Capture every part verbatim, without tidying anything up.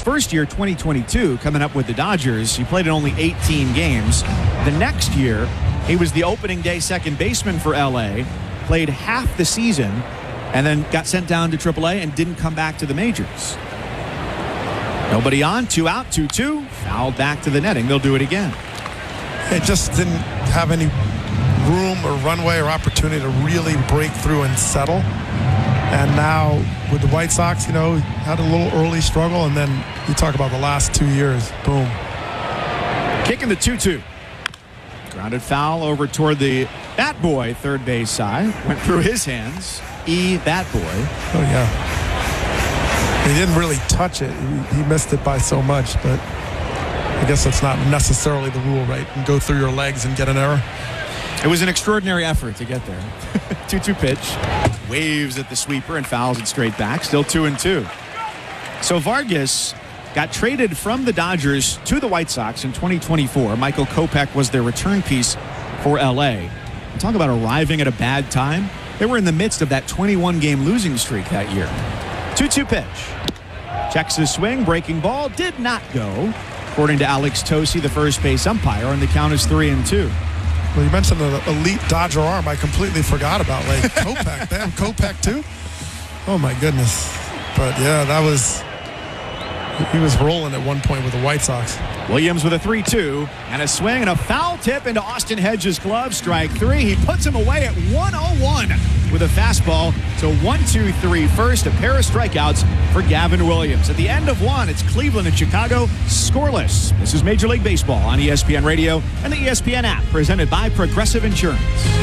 first year, twenty twenty-two, coming up with the Dodgers, he played in only eighteen games. The next year, he was the opening day second baseman for L A, played half the season, and then got sent down to triple A and didn't come back to the majors. Nobody on, two out, two two, fouled back to the netting. They'll do it again. It just didn't have any room or runway or opportunity to really break through and settle. And now with the White Sox, you know, had a little early struggle, and then you talk about the last two years, boom. Kicking the two two. Grounded foul over toward the Bat Boy third base side. Went through his hands. E. Bat Boy. Oh, yeah. He didn't really touch it. He, he missed it by so much, but I guess that's not necessarily the rule, right? And go through your legs and get an error. It was an extraordinary effort to get there. two two pitch. Waves at the sweeper and fouls it straight back. Still two and two. So Vargas got traded from the Dodgers to the White Sox in twenty twenty-four. Michael Kopech was their return piece for L A. Talk about arriving at a bad time. They were in the midst of that twenty-one game losing streak that year. two two pitch. Checks his swing. Breaking ball. Did not go, according to Alex Tosi, the first base umpire, and the count is three and two. Well, you mentioned the elite Dodger arm. I completely forgot about, like, Kopech. They have Kopech, too? Oh, my goodness. But, yeah, that was... He was rolling at one point with the White Sox. Williams with a three two, and a swing and a foul tip into Austin Hedges' glove. Strike three. He puts him away at one oh one with a fastball. So one two three first. A pair of strikeouts for Gavin Williams. At the end of one, it's Cleveland and Chicago scoreless. This is Major League Baseball on E S P N Radio and the E S P N app, presented by Progressive Insurance.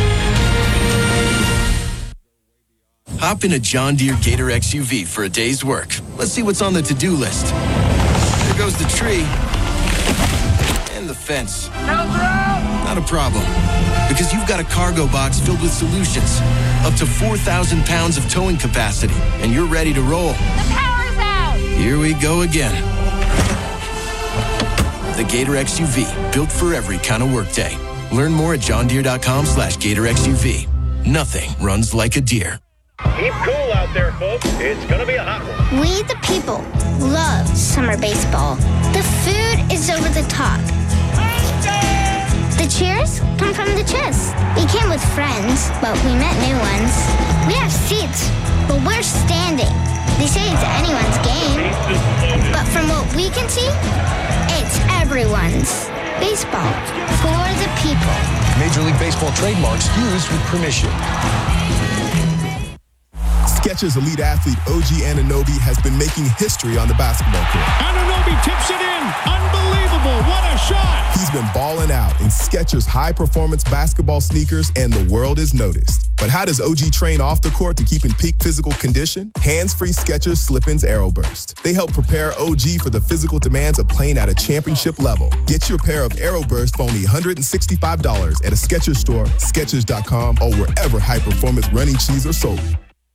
Hop in a John Deere Gator X U V for a day's work. Let's see what's on the to-do list. There goes the tree. And the fence. Not a problem. Because you've got a cargo box filled with solutions. Up to four thousand pounds of towing capacity. And you're ready to roll. The power's out! Here we go again. The Gator X U V. Built for every kind of workday. Learn more at johndeere.com slash Gator X U V. Nothing runs like a deer. Keep cool out there, folks. It's going to be a hot one. We, the people, love summer baseball. The food is over the top. The cheers come from the chest. We came with friends, but we met new ones. We have seats, but we're standing. They say it's anyone's game, but from what we can see, it's everyone's. Baseball for the people. Major League Baseball trademarks used with permission. Skechers elite athlete O G Anunoby has been making history on the basketball court. Anunoby tips it in. Unbelievable. What a shot. He's been balling out in Skechers high-performance basketball sneakers, and the world has noticed. But how does O G train off the court to keep in peak physical condition? Hands-free Skechers Slip-ins Aeroburst. They help prepare O G for the physical demands of playing at a championship level. Get your pair of Aeroburst for only one hundred sixty-five dollars at a Skechers store, Skechers dot com, or wherever high-performance running shoes are sold.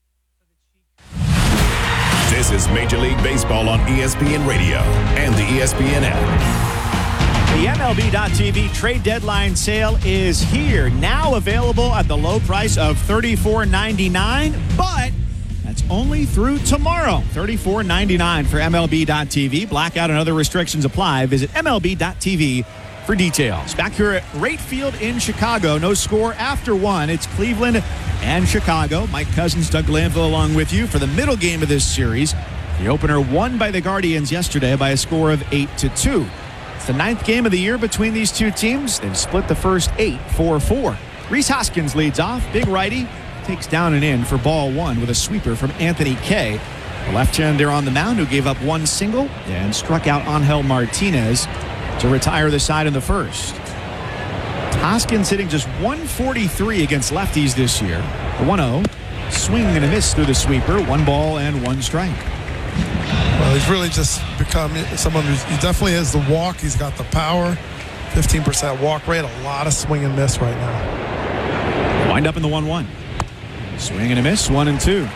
This is Major League Baseball on E S P N Radio and the E S P N app. The M L B dot T V trade deadline sale is here. Now available at the low price of thirty-four ninety-nine, but that's only through tomorrow. thirty-four ninety-nine for M L B dot T V. Blackout and other restrictions apply. Visit M L B dot T V for details. Back here at Rate Field in Chicago. No score after one. It's Cleveland and Chicago. Mike Cousins, Doug Glanville along with you for the middle game of this series. The opener won by the Guardians yesterday by a score of eight to two. It's the ninth game of the year between these two teams. They've split the first eight, four four. Rhys Hoskins leads off. Big righty takes down and in for ball one with a sweeper from Anthony Kay. The left-hander on the mound who gave up one single and struck out Angel Martinez to retire the side in the first. Hoskins hitting just one forty-three against lefties this year. The one oh. Swing and a miss through the sweeper. One ball and one strike. Well, he's really just become someone who's, he definitely has the walk. He's got the power. fifteen percent walk rate. A lot of swing and miss right now. Wind up in the one one. Swing and a miss. One and two.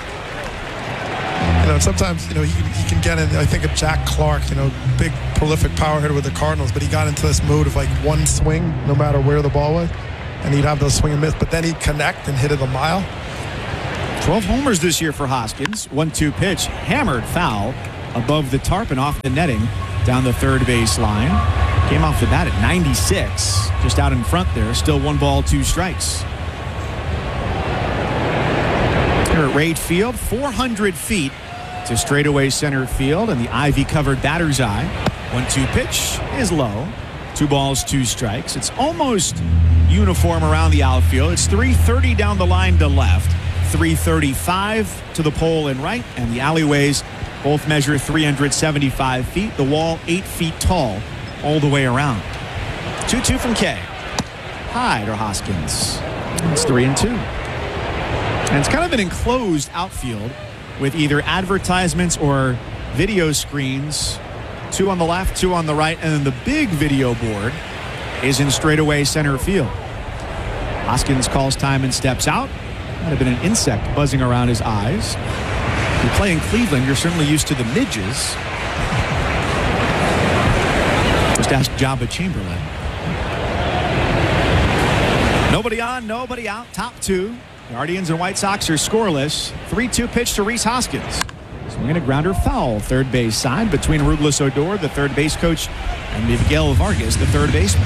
You know, sometimes, you know, he, he can get in. I think of Jack Clark, you know, big, prolific power hitter with the Cardinals, but he got into this mode of like one swing, no matter where the ball was, and he'd have those swing and miss, but then he'd connect and hit it a mile. twelve homers this year for Hoskins. one two pitch, hammered foul. above the tarp and off the netting down the third base line. Came off the bat at ninety-six, just out in front there. Still one ball, two strikes. Here at Rate Field, four hundred feet to straightaway center field, and the ivy-covered batter's eye. one two pitch is low. Two balls, two strikes. It's almost uniform around the outfield. It's three thirty down the line to left, three thirty-five to the pole and right, and the alleyways both measure three hundred seventy-five feet. The wall eight feet tall all the way around. two two from Kay. High to Hoskins. It's three and two. And it's kind of an enclosed outfield with either advertisements or video screens. Two on the left, two on the right, and then the big video board is in straightaway center field. Hoskins calls time and steps out. Might have been an insect buzzing around his eyes. If you play in Cleveland, you're certainly used to the midges. Just ask Jabba Chamberlain. Nobody on, nobody out. Top two. Guardians and White Sox are scoreless. three two pitch to Rhys Hoskins. Swinging a grounder foul, third base side between Rouglas Odor, the third base coach, and Miguel Vargas, the third baseman.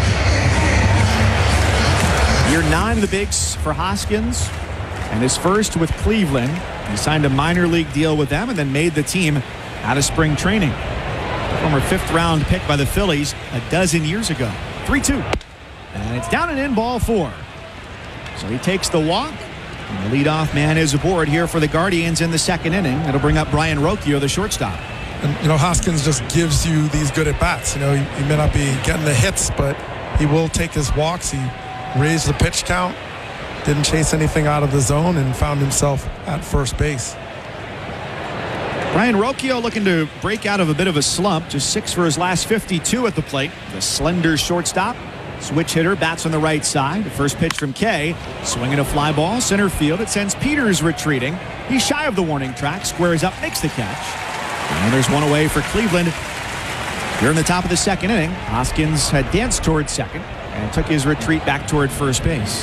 Year nine of the bigs for Hoskins, and his first with Cleveland. He signed a minor league deal with them and then made the team out of spring training. Former fifth round pick by the Phillies a dozen years ago. three two. And it's down and in, ball four. So he takes the walk. And the leadoff man is aboard here for the Guardians in the second inning. It'll bring up Brian Rocchio, the shortstop. And, you know, Hoskins just gives you these good at-bats. You know, he, he may not be getting the hits, but he will take his walks. He raised the pitch count, didn't chase anything out of the zone, and found himself at first base. Brian Rocchio looking to break out of a bit of a slump. Just six for his last fifty-two at the plate. The slender shortstop. Switch hitter, bats on the right side. The first pitch from Kay. Swinging a fly ball, center field. It sends Peters retreating. He's shy of the warning track. Squares up, makes the catch. And there's one away for Cleveland. Here in the top of the second inning, Hoskins had danced toward second and took his retreat back toward first base.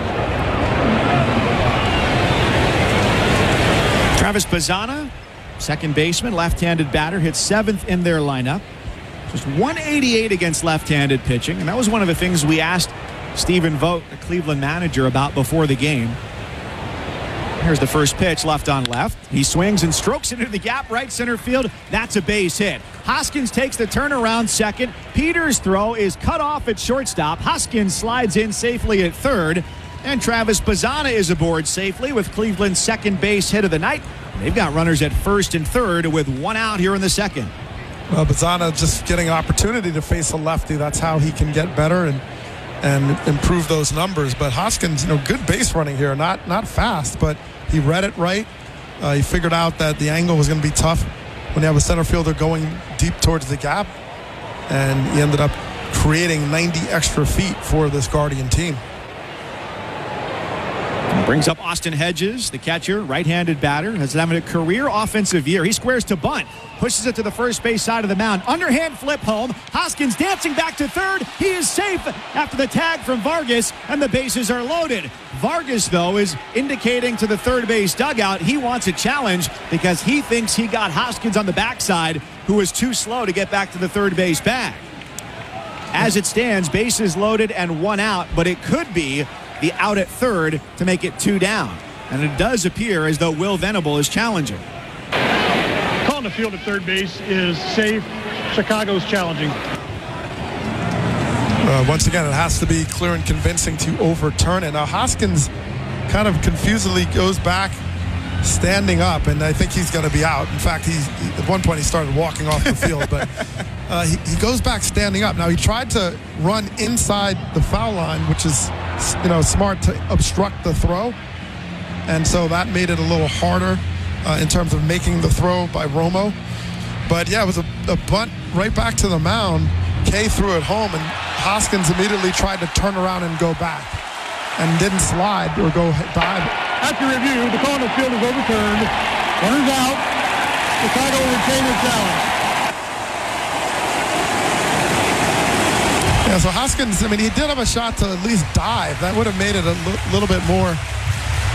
Travis Bazzana, second baseman, left-handed batter, hits seventh in their lineup. Just one eighty-eight against left-handed pitching, and that was one of the things we asked Stephen Vogt, the Cleveland manager, about before the game. Here's the first pitch, left on left. He swings and strokes it into the gap, right center field. That's a base hit. Hoskins takes the turnaround second. Peters' throw is cut off at shortstop. Hoskins slides in safely at third, and Travis Bazzana is aboard safely with Cleveland's second base hit of the night. They've got runners at first and third with one out here in the second. Well, Bazzana just getting an opportunity to face a lefty. That's how he can get better and and improve those numbers. But Hoskins, you know, good base running here. Not not fast, but he read it right. Uh, he figured out that the angle was going to be tough when you have a center fielder going deep towards the gap. And he ended up creating ninety extra feet for this Guardian team. Brings up Austin Hedges, the catcher, right-handed batter, has having a career offensive year. He squares to bunt, pushes it to the first base side of the mound. Underhand flip home. Hoskins dancing back to third. He is safe after the tag from Vargas, and the bases are loaded. Vargas, though, is indicating to the third base dugout he wants a challenge because he thinks he got Hoskins on the backside, who was too slow to get back to the third base bag. As it stands, bases loaded and one out, but it could be the out at third to make it two down. And it does appear as though Will Venable is challenging. Calling the field at third base is safe. Chicago's challenging. Uh, once again, it has to be clear and convincing to overturn it. Now, Hoskins kind of confusedly goes back standing up, and I think he's going to be out. In fact, he's, he, at one point he started walking off the field, but uh, he, he goes back standing up. Now, he tried to run inside the foul line, which is, you know, smart to obstruct the throw, and so that made it a little harder uh, in terms of making the throw by Romo. But yeah, it was a, a bunt right back to the mound. Kay threw it home, and Hoskins immediately tried to turn around and go back, and didn't slide or go dive. After review, the call on the field is overturned. Runners out. Chicago will retain their challenge. Yeah, so Hoskins, I mean, he did have a shot to at least dive. That would have made it a l- little bit more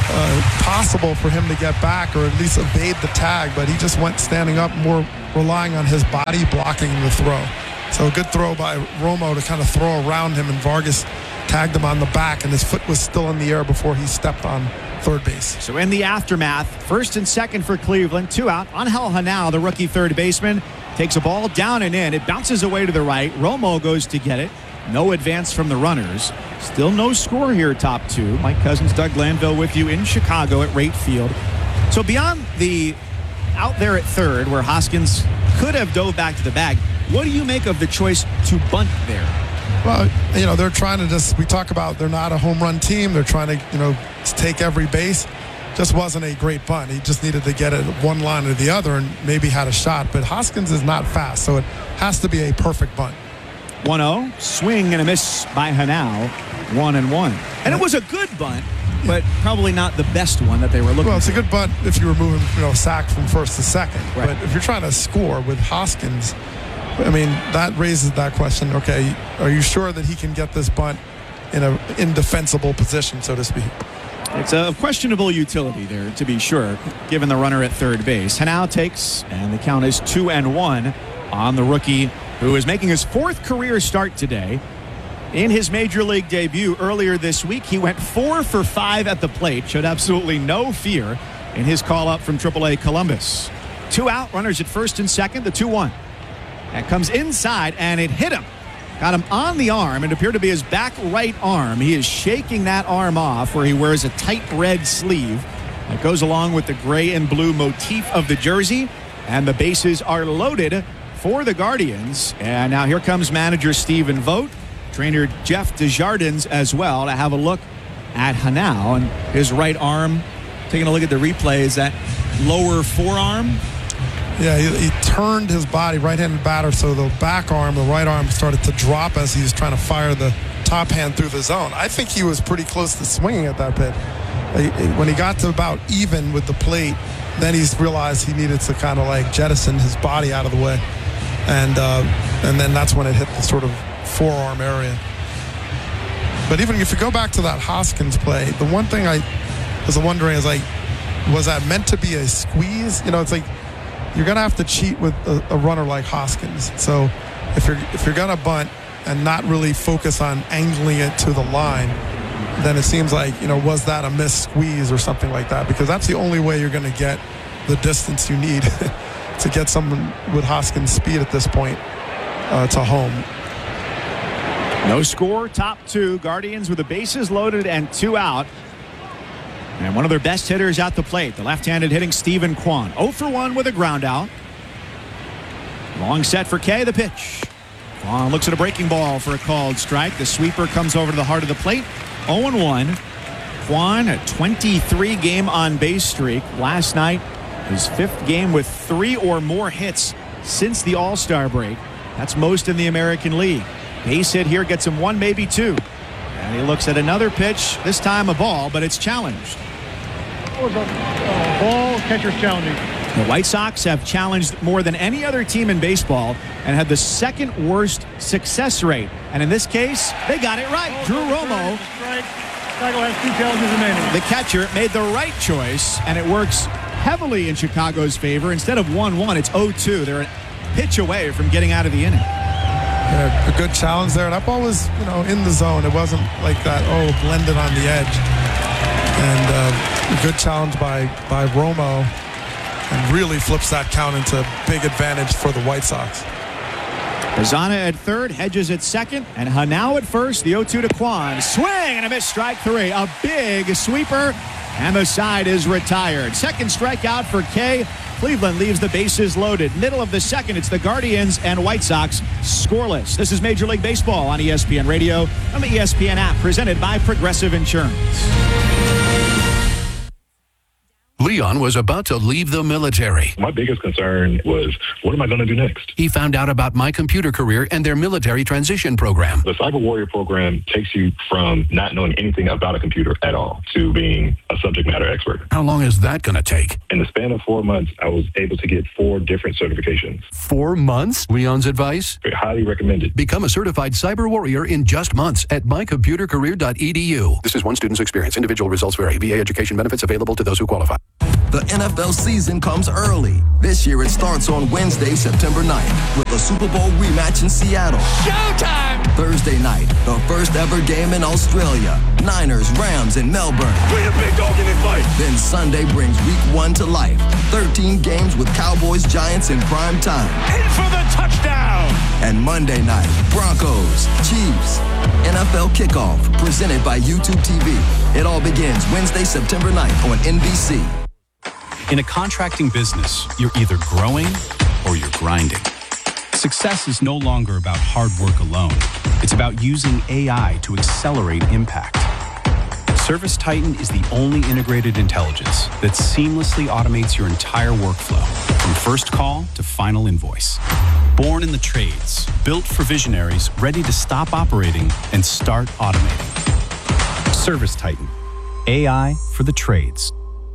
uh, possible for him to get back or at least evade the tag, but he just went standing up, more relying on his body blocking the throw. So a good throw by Romo to kind of throw around him, and Vargas tagged him on the back, and his foot was still in the air before he stepped on third base. So in the aftermath, first and second for Cleveland, two out. Angel Hanao, the rookie third baseman, takes a ball down and in. It bounces away to the right. Romo goes to get it. No advance from the runners. Still no score here, top two. Mike Cousins, Doug Glanville with you in Chicago at Rate Field. So beyond the out there at third, where Hoskins could have dove back to the bag, what do you make of the choice to bunt there? Well, you know, they're trying to just, we talk about they're not a home run team. They're trying to, you know, take every base. Just wasn't a great bunt. He just needed to get it one line or the other and maybe had a shot. But Hoskins is not fast, so it has to be a perfect bunt. one oh, swing and a miss by Hanao, one and one. And it was a good bunt, but probably not the best one that they were looking for. Well, it's a good bunt if you were moving, you know, sack from first to second. Right. But if you're trying to score with Hoskins, I mean, that raises that question. Okay, are you sure that he can get this bunt in a indefensible position, so to speak? It's a questionable utility there, to be sure, given the runner at third base. Hanao takes, and the count is two and one on the rookie, who is making his fourth career start today. In his major league debut earlier this week, he went four for five at the plate, showed absolutely no fear in his call-up from triple A Columbus. Two out, runners at first and second, the two one. That comes inside, and it hit him. Got him on the arm. It appeared to be his back right arm. He is shaking that arm off where he wears a tight red sleeve that goes along with the gray and blue motif of the jersey. And the bases are loaded for the Guardians. And now here comes manager Stephen Vogt, trainer Jeff Desjardins as well, to have a look at Hanao and his right arm. Taking a look at the replay, is that lower forearm? Yeah, he, he turned his body, right-handed batter, so the back arm, the right arm started to drop as he was trying to fire the top hand through the zone. I think he was pretty close to swinging at that pitch. When he got to about even with the plate, then he's realized he needed to kind of like jettison his body out of the way. And uh, and then that's when it hit the sort of forearm area. But even if you go back to that Hoskins play, the one thing I was wondering is, like, was that meant to be a squeeze? You know, it's like, you're going to have to cheat with a, a runner like Hoskins. So if you're if you're going to bunt and not really focus on angling it to the line, then it seems like, you know, was that a missed squeeze or something like that? Because that's the only way you're going to get the distance you need to get someone with Hoskins' speed at this point uh, to home. No score, top two. Guardians with the bases loaded and two out. And one of their best hitters at the plate, the left-handed hitting Stephen Kwan. oh for one with a ground out. Long set for Kay, the pitch. Kwan looks at a breaking ball for a called strike. The sweeper comes over to the heart of the plate. oh and one. Kwan, a twenty-three game on-base streak. Last night, his fifth game with three or more hits since the All-Star break. That's most in the American League. Base hit here gets him one, maybe two. And he looks at another pitch, this time a ball, but it's challenged. Uh, ball, catcher's challenging. The White Sox have challenged more than any other team in baseball and had the second worst success rate. And in this case, they got it right. Drew Romo, Chicago has two challenges remaining. the catcher, made the right choice, and it works heavily in Chicago's favor. Instead of one one, it's oh two. They're a pitch away from getting out of the inning. Yeah, a good challenge there. That ball was, you know, in the zone. It wasn't like that, oh, blended on the edge. And uh, a good challenge by, by Romo, and really flips that count into big advantage for the White Sox. Pizana at third, Hedges at second, and Hanao at first. The oh two to Kwan. Swing and a miss, strike three. A big sweeper, and the side is retired. Second strikeout for Kay. Cleveland leaves the bases loaded. Middle of the second, it's the Guardians and White Sox scoreless. This is Major League Baseball on E S P N Radio, on the E S P N app, presented by Progressive Insurance. Leon was about to leave the military. My biggest concern was, what am I going to do next? He found out about My Computer Career and their military transition program. The Cyber Warrior program takes you from not knowing anything about a computer at all to being a subject matter expert. How long is that going to take? In the span of four months, I was able to get four different certifications. Four months? Leon's advice? Highly recommended. Become a certified cyber warrior in just months at my computer career dot e d u. This is one student's experience. Individual results vary. V A education benefits available to those who qualify. The N F L season comes early. This year it starts on Wednesday, September ninth, with a Super Bowl rematch in Seattle. Showtime! Thursday night, the first ever game in Australia. Niners, Rams in Melbourne. Bring a big dog in this fight. Then Sunday brings week one to life. thirteen games with Cowboys, Giants in prime time. In for the touchdown! And Monday night, Broncos, Chiefs. N F L kickoff, presented by YouTube T V. It all begins Wednesday, September ninth on N B C. In a contracting business, you're either growing or you're grinding. Success is no longer about hard work alone. It's about using A I to accelerate impact. ServiceTitan is the only integrated intelligence that seamlessly automates your entire workflow, from first call to final invoice. Born in the trades, built for visionaries ready to stop operating and start automating. ServiceTitan, A I for the trades.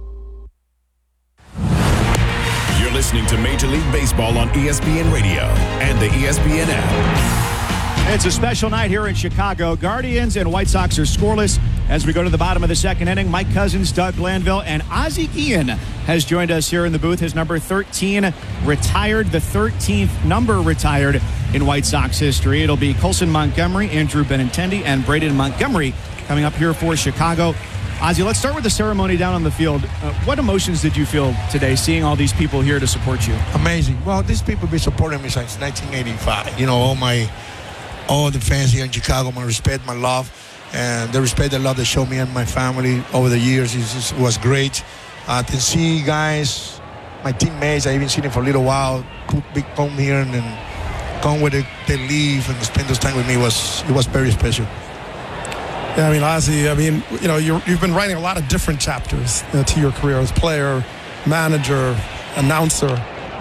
You're listening to Major League Baseball on E S P N Radio and the E S P N app. It's a special night here in Chicago. Guardians and White Sox are scoreless as we go to the bottom of the second inning. Mike Cousins, Doug Glanville, and Ozzie Guillen has joined us here in the booth. His number thirteen retired, the thirteenth number retired in White Sox history. It'll be Colson Montgomery, Andrew Benintendi, and Braden Montgomery coming up here for Chicago. Ozzie, let's start with the ceremony down on the field. Uh, what emotions did you feel today seeing all these people here to support you? Amazing. Well, these people have been supporting me since nineteen eighty-five. You know, all my, all the fans here in Chicago, my respect, my love, and the respect and love they showed me and my family over the years is, is, was great. Uh, to see guys, my teammates, I even seen them for a little while, big come here and then come with it, they leave and spend this time with me was, it was very special. Yeah, I mean, Ozzie, I mean, you know, you're, you've been writing a lot of different chapters uh, to your career as player, manager, announcer.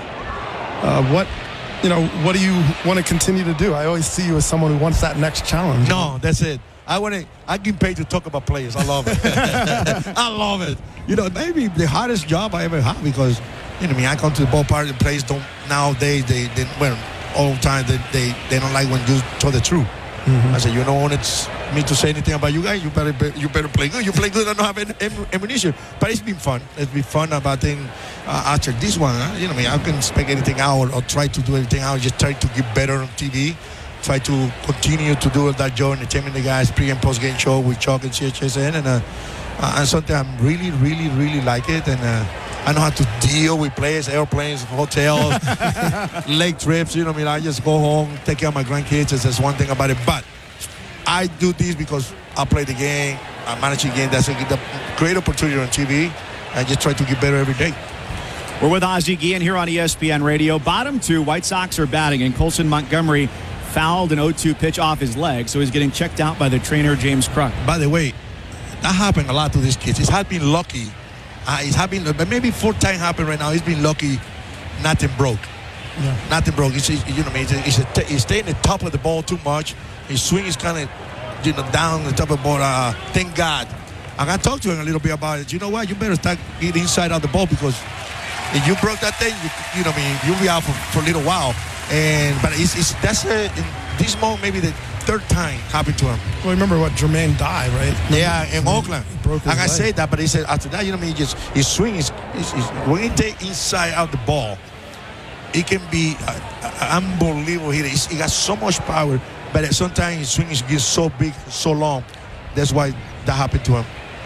Uh, what, you know, what do you want to continue to do? I always see you as someone who wants that next challenge. No, that's it. I want to. I get paid to talk about players. I love it. I love it. You know, maybe the hardest job I ever had because, you know, I mean, I come to the ballpark and players don't nowadays. They, they well, all the time they, they, they don't like when you tell the truth. Mm-hmm. I said, you don't want it, me to say anything about you guys. You better, be, you better play good. You play good. I don't have any ammunition. But it's been fun. It's been fun about thing. Uh, after this one, huh? you know, I mean, I can expect anything out or try to do anything out. Just try to get better on T V. Try to continue to do that job, entertaining the guys, pre and post game show with Chuck and C H S N, and uh, uh, and something I'm really, really, really like it, and uh, I know how to deal with players, airplanes, hotels, lake trips. You know, what I mean, I just go home, take care of my grandkids. That's one thing about it. But I do this because I play the game, I manage the game. That's a great opportunity on T V. I just try to get better every day. We're with Ozzie Guillen here on E S P N Radio. Bottom two, White Sox are batting, and Colson Montgomery fouled an oh two pitch off his leg, so he's getting checked out by the trainer, James Kruk. By the way, that happened a lot to these kids. He's had been lucky. Uh, he's having, but maybe four times happened right now. He's been lucky. Nothing broke. Yeah. Nothing broke. He's, you know, he's, he's, a, he's staying at the top of the ball too much. His swing is kind of, you know, down the top of the ball. Uh, thank God. I'm gonna talk to him a little bit about it. You know what? You better start getting inside of the ball because if you broke that thing, you, you know, I mean, you'll be out for, for a little while. And but it's, it's that's a, in this moment maybe the third time happened to him. Well, remember what Jermaine died, right? Yeah, in he Oakland. Broke his like leg. I said that, but he said after that, you know, what I mean, just his swing is, is, is when he take inside out the ball, it can be uh, unbelievable. He he got so much power, but sometimes his swing is gets so big, so long. That's why that happened to him.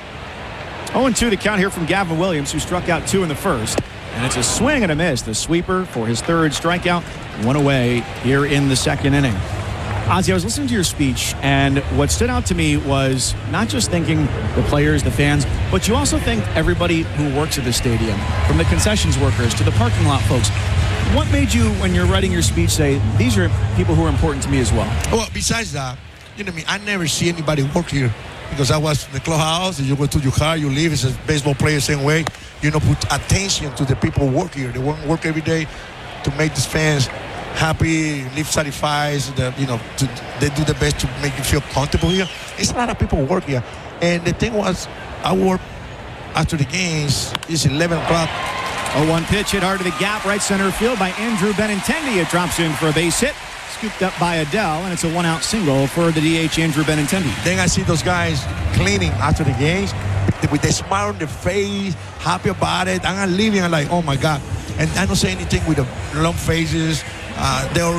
oh and two the count here from Gavin Williams, who struck out two in the first. And it's a swing and a miss. The sweeper for his third strikeout. One away here in the second inning. Ozzie, I was listening to your speech, and what stood out to me was not just thanking the players, the fans, but you also thanked everybody who works at the stadium, from the concessions workers to the parking lot folks. What made you, when you're writing your speech, say, these are people who are important to me as well? Well, besides that, you know what I mean, I never see anybody work here because I was in the clubhouse. You go to your car, you leave. It's a baseball player same way. You know, put attention to the people who work here. They work, work every day to make these fans happy, live satisfied. The, you know, to, they do the best to make you feel comfortable here. It's a lot of people work here. And the thing was, I work after the games. It's eleven o'clock. oh one pitch hit hard to the gap, right center field by Andrew Benintendi. It drops in for a base hit. Scooped up by Adele, and it's a one-out single for the D H, Andrew Benintendi. Then I see those guys cleaning after the games with a smile on their face, happy about it. And I'm leaving, I'm like, oh, my God. And I don't say anything with the long faces. Uh, they're